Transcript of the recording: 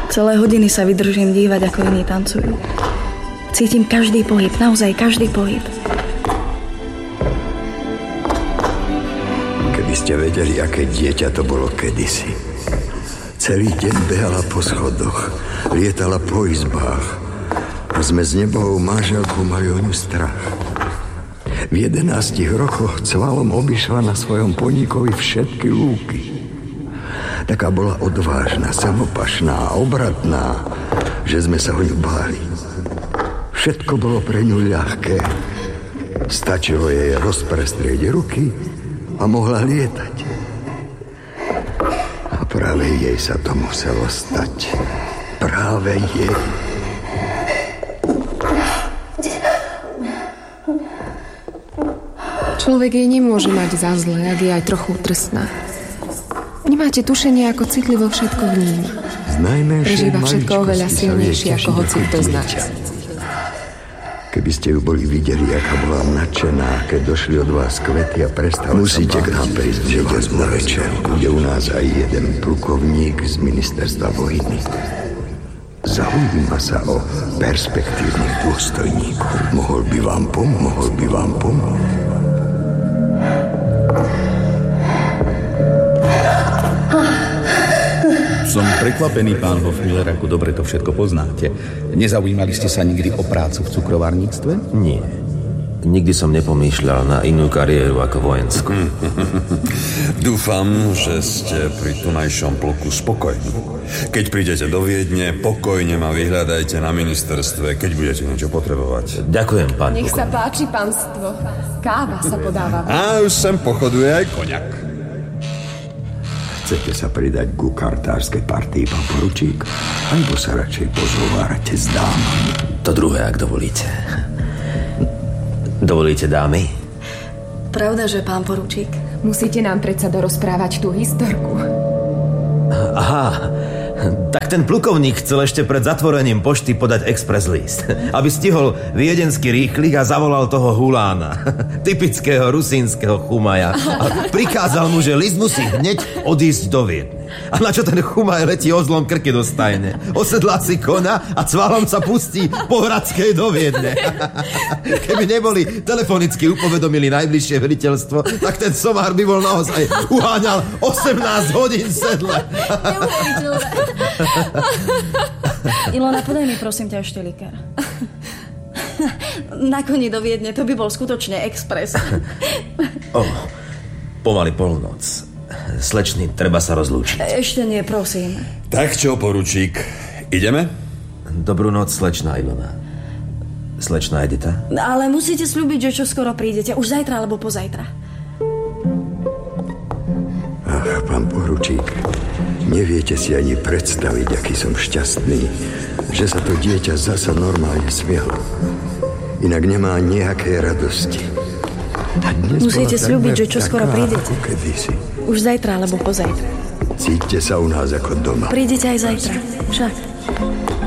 Celé hodiny sa vydržím dívať, ako iní tancujú. Cítim každý pohyb, naozaj každý pohyb. Keby ste vedeli, aké dieťa to bolo kedysi. Celý deň behala po schodoch, lietala po izbách a sme s nebohou manželkou mali o ňu strach. V 11 rokoch cvalom obišla na svojom poníkovi všetky lúky. Taká bola odvážna, samopašná, obratná, že sme sa o ňu báli. Všetko bolo pre ňu ľahké. Stačilo jej rozprestrieť ruky a mohla lietať. A práve jej sa to muselo stať. Práve jej. Človek jej nemôže mať za zle, ak je aj trochu drsná. Nemáte tušenie, ako citlivo všetko vníma. Prežíva všetko oveľa silnejšie ako hoci kto z nás. Keby ste ju boli videli, aká bola nadšená, keď došli od vás kvety a prestala. Musíte k nám prísť, že vás na večer. Bude u nás aj jeden plukovník z ministerstva vojny. Zaujíma sa o perspektívnych dôstojníkov. Mohol by vám pomôcť. Som prekvapený, pán Hofmüller, ako dobre to všetko poznáte. Nezaujímali ste sa nikdy o prácu v cukrovárnictve? Nie. Nikdy som nepomýšľal na inú kariéru ako vojenskú. Dúfam, že ste pri tunajšom pluku spokojní. Keď prídete do Viedne, pokojne ma vyhľadajte na ministerstve, keď budete niečo potrebovať. Ďakujem, pán. Nech sa páči, pánstvo. Káva sa podáva. A už sem pochoduje aj koniak. Chcete sa pridať ku kartárskej partii, pán poručík? Alebo sa radšej pozhovárate s dámami? To druhé, ak dovolíte. Dovolíte, dámy? Pravda, že pán poručík? Musíte nám predsa dorozprávať tú historku. Aha, tak ten plukovník chcel ešte pred zatvorením pošty podať express list, aby stihol viedenský rýchlik a zavolal toho Hulána, typického rusínskeho chumaja. A prikázal mu, že list musí hneď odísť do Viedne. A na čo ten chumaj letí ozlom krky do stajne? Osedlá si koňa a cvalom sa pustí po Hradskej do Viedne. Keby neboli telefonicky upovedomili najbližšie veliteľstvo, tak ten somár by bol naozaj uháňal 18 hodín v sedle. Ilona, podaj mi prosím ťa ešte likér. Na koni do Viedne, to by bol skutočne expres. Pomaly polnoc. Slečný, treba sa rozlúčiť. Ešte nie, prosím. Tak čo, poručík, ideme? Dobrú noc, slečná Ilona. Slečná Edita. Ale musíte sľúbiť, že čo skoro prídete. Už zajtra alebo pozajtra. Ach, pán poručík, neviete si ani predstaviť, aký som šťastný, že sa to dieťa zasa normálne smialo. Inak nemá nejakej radosti. Musíte sľúbiť, že čo skoro prídete. Už zajtra alebo pozajtra. Cíťte sa u nás ako doma. Prídete aj zajtra. Však.